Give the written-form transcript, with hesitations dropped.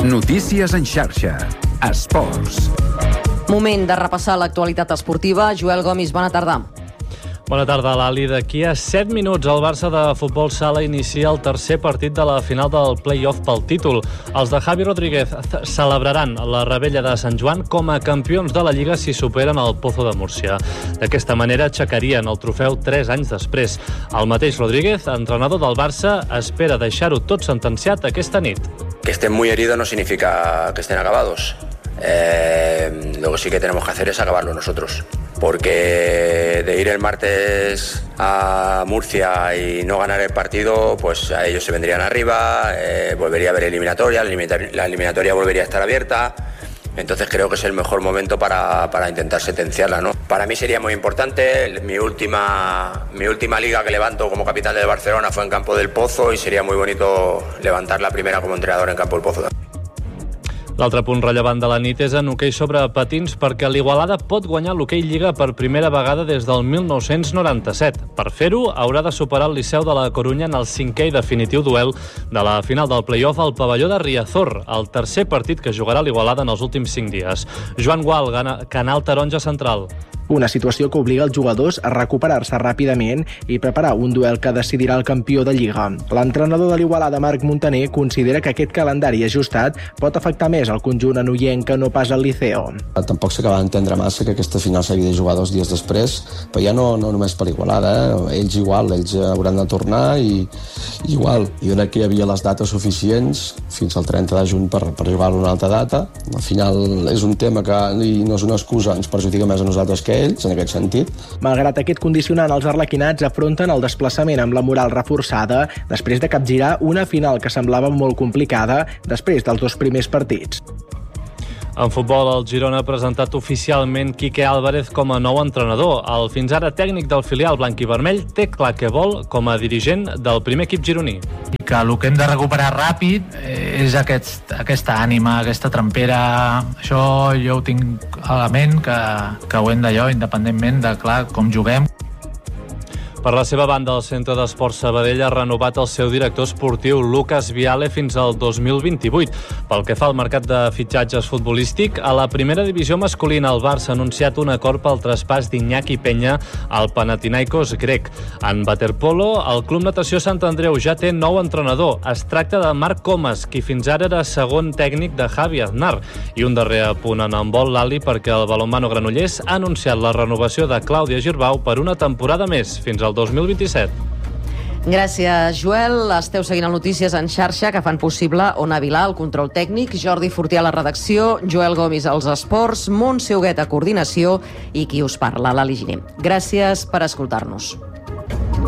Notícies en xarxa. Esports. Moment de repassar l'actualitat esportiva. Joel Gomis, bona tarda. Bona tarda, Lali. D'aquí a 7 minuts el Barça de futbol sala inicia el tercer partit de la final del play-off pel títol. Els de Javi Rodríguez celebraran la revetlla de Sant Joan com a campions de la Lliga si superen el Pozo de Múrcia. D'aquesta manera aixecarien el trofeu 3 anys després. El mateix Rodríguez, entrenador del Barça, espera deixar-ho tot sentenciat aquesta nit. Que estén muy heridos no significa que estén acabados. Lo que sí que tenemos que hacer es acabarlo nosotros. Porque de ir el martes a Murcia y no ganar el partido, pues a ellos se vendrían arriba, volvería a haber eliminatoria, la eliminatoria volvería a estar abierta. Entonces creo que es el mejor momento para intentar sentenciarla, ¿no? Para mí sería muy importante. Mi última liga que levanto como capitán del Barcelona fue en Campo del Pozo y sería muy bonito levantar la primera como entrenador en Campo del Pozo. L'altre punt rellevant de la nit és en hoquei sobre patins perquè l'Igualada pot guanyar l'hoquei Lliga per primera vegada des del 1997. Per fer-ho, haurà de superar el Liceu de la Corunya en el 5è i definitiu duel de la final del play-off al pavelló de Riazor, el tercer partit que jugarà l'Igualada en els últims 5 dies. Joan Gual, Canal Taronja Central. Una situació que obliga els jugadors a recuperar-se ràpidament i preparar un duel que decidirà el campió de Lliga. L'entrenador de l'Igualada, Marc Montaner, considera que aquest calendari ajustat pot afectar més al conjunt anoienc que no pas al Liceo. Tampoc s'acaba d'entendre massa que aquesta final s'hagi de jugar 2 dies després, però ja no només per l'Igualada, ells hauran de tornar i igual. Jo crec que hi havia les dates suficients fins al 30 de juny per jugar una altra data. Al final és un tema que no és una excusa, ens perjudica més a nosaltres que ells, en aquest sentit. Malgrat aquest condicionant, els arlequinats afronten el desplaçament amb la moral reforçada després de capgirar una final que semblava molt complicada després dels 2 primers partits. En futbol, el Girona ha presentat oficialment Quique Álvarez com a nou entrenador. El fins ara tècnic del filial blanc-i-vermell té clar què vol com a dirigent del primer equip gironí. I que el que hem de recuperar ràpid és aquesta ànima, aquesta trempera. Això jo ho tinc a la ment, que ho hem d'allò, independentment de clar com juguem. Per la seva banda, el Centre d'Esports Sabadell ha renovat el seu director esportiu, Lucas Viale, fins al 2028. Pel que fa al mercat de fitxatges futbolístic, a la primera divisió masculina el Barça ha anunciat un acord pel traspàs d'Iñaki Peña al Panathinaikos grec. En waterpolo, el Club Natació Sant Andreu ja té nou entrenador. Es tracta de Marc Comas, qui fins ara era segon tècnic de Javi Aznar. I un darrer apunt en handbol, Lali, perquè el balonmano Granollers ha anunciat la renovació de Clàudia Girbau per una temporada més, fins al 2027. Gràcies, Joel. Esteu seguint el Notícies en xarxa que fan possible Ona Vilà, el control tècnic, Jordi Fortià a la redacció, Joel Gomis als esports, Montse Huguet a coordinació i qui us parla, Lali Giner. Gràcies per escoltar-nos.